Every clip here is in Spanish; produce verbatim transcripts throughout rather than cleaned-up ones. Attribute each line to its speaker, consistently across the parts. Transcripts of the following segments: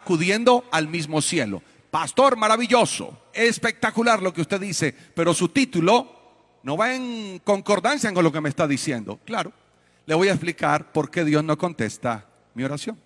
Speaker 1: acudiendo al mismo cielo. Pastor, maravilloso, espectacular lo que usted dice, pero su título no va en concordancia con lo que me está diciendo. Claro, le voy a explicar por qué Dios no contesta mi oración.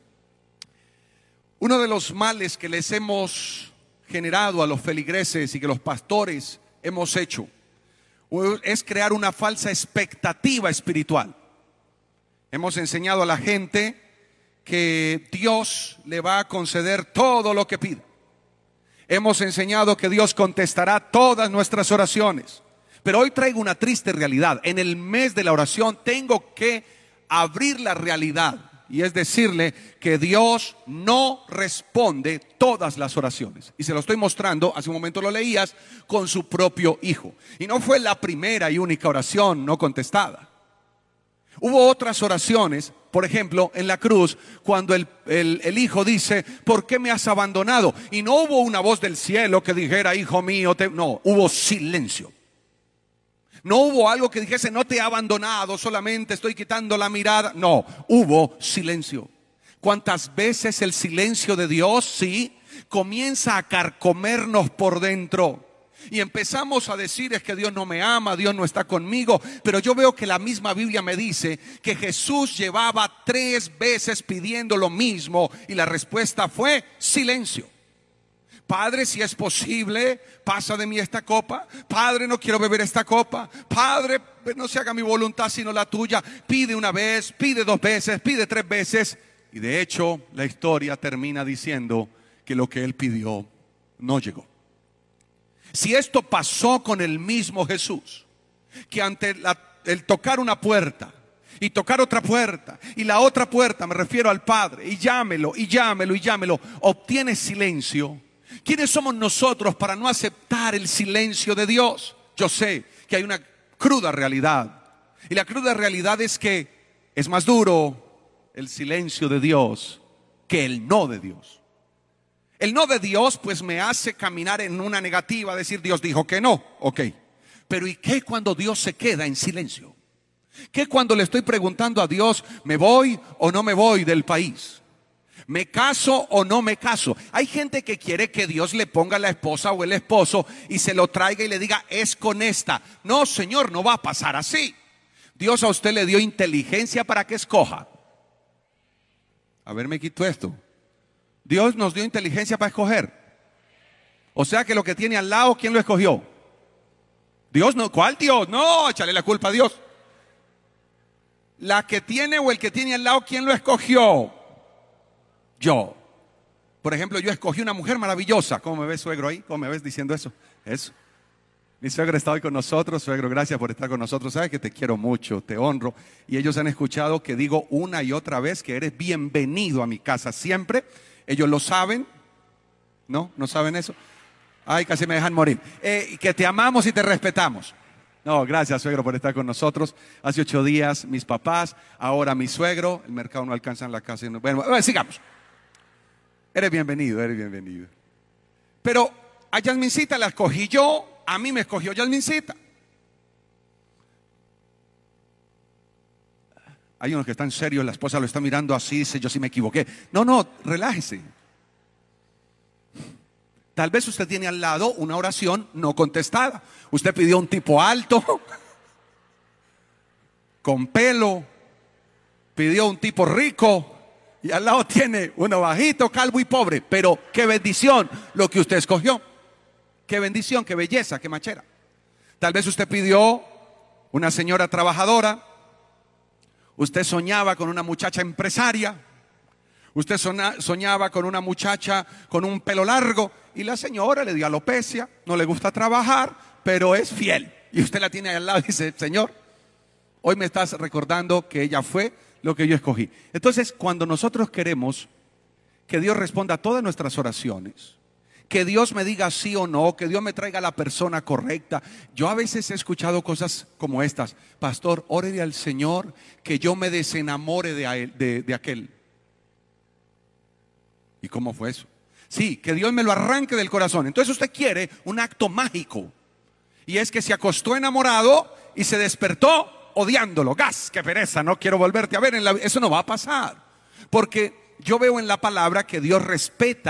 Speaker 1: Uno de los males que les hemos generado a los feligreses y que los pastores hemos hecho es crear una falsa expectativa espiritual. Hemos enseñado a la gente que Dios le va a conceder todo lo que pida. Hemos enseñado que Dios contestará todas nuestras oraciones. Pero hoy traigo una triste realidad. En el mes de la oración tengo que abrir la realidad. Y es decirle que Dios no responde todas las oraciones. Y se lo estoy mostrando, hace un momento lo leías, con su propio Hijo. Y no fue la primera y única oración no contestada. Hubo otras oraciones, por ejemplo, en la cruz, cuando el, el, el Hijo dice, ¿por qué me has abandonado? Y no hubo una voz del cielo que dijera, hijo mío, te... no, hubo silencio. No hubo algo que dijese, no te he abandonado, solamente estoy quitando la mirada. No, hubo silencio. ¿Cuántas veces el silencio de Dios, sí, comienza a carcomernos por dentro? Y empezamos a decir, es que Dios no me ama, Dios no está conmigo. Pero yo veo que la misma Biblia me dice que Jesús llevaba tres veces pidiendo lo mismo y la respuesta fue silencio. Padre, si es posible, pasa de mí esta copa. Padre, no quiero beber esta copa. Padre, no se haga mi voluntad sino la tuya. Pide una vez, pide dos veces, pide tres veces. Y de hecho, la historia termina diciendo que lo que él pidió no llegó. Si esto pasó con el mismo Jesús, que ante la, el tocar una puerta y tocar otra puerta y la otra puerta, me refiero al Padre, y llámelo, y llámelo, y llámelo, obtiene silencio. ¿Quiénes somos nosotros para no aceptar el silencio de Dios? Yo sé que hay una cruda realidad, y la cruda realidad es que es más duro el silencio de Dios que el no de Dios. El no de Dios pues me hace caminar en una negativa, decir Dios dijo que no, ok. Pero ¿y qué cuando Dios se queda en silencio? ¿Qué cuando le estoy preguntando a Dios, me voy o no me voy del país? ¿Me caso o no me caso? Hay gente que quiere que Dios le ponga la esposa o el esposo y se lo traiga y le diga, es con esta. No, Señor, no va a pasar así. Dios a usted le dio inteligencia para que escoja. A ver, me quito esto. Dios nos dio inteligencia para escoger. O sea que lo que tiene al lado, ¿quién lo escogió? Dios no. ¿Cuál Dios? No, échale la culpa a Dios. La que tiene o el que tiene al lado, ¿quién lo escogió? Yo. Por ejemplo, yo escogí una mujer maravillosa. ¿Cómo me ves, suegro, ahí? ¿Cómo me ves diciendo eso? Eso. Mi suegro está hoy con nosotros. Suegro, gracias por estar con nosotros. Sabes que te quiero mucho, te honro. Y ellos han escuchado que digo una y otra vez que eres bienvenido a mi casa siempre. Ellos lo saben. ¿No? ¿No saben eso? Ay, casi me dejan morir. Eh, que te amamos y te respetamos. No, gracias, suegro, por estar con nosotros. Hace ocho días mis papás, ahora mi suegro. El mercado no alcanza en la casa. Bueno, bueno, sigamos. Eres bienvenido, eres bienvenido. Pero a Yasmincita la escogí yo, a mí me escogió Yasmincita. Hay unos que están serios, la esposa lo está mirando así, dice, yo sí me equivoqué. No, no, relájese. Tal vez usted tiene al lado una oración no contestada. Usted pidió un tipo alto, con pelo, pidió un tipo rico, y al lado tiene uno bajito, calvo y pobre. Pero qué bendición lo que usted escogió. Qué bendición, qué belleza, qué machera. Tal vez usted pidió una señora trabajadora. Usted soñaba con una muchacha empresaria. Usted soñaba con una muchacha con un pelo largo. Y la señora le dio alopecia, no le gusta trabajar, pero es fiel. Y usted la tiene ahí al lado y dice, Señor, hoy me estás recordando que ella fue lo que yo escogí. Entonces, cuando nosotros queremos que Dios responda a todas nuestras oraciones, que Dios me diga sí o no, que Dios me traiga a la persona correcta. Yo a veces he escuchado cosas como estas. Pastor, órele al Señor que yo me desenamore de, a él, de, de aquel. ¿Y cómo fue eso? Sí, que Dios me lo arranque del corazón. Entonces usted quiere un acto mágico. Y es que se acostó enamorado y se despertó odiándolo. Gas, qué pereza, no quiero volverte a ver en la vida. Eso no va a pasar. Porque yo veo en la palabra que Dios respeta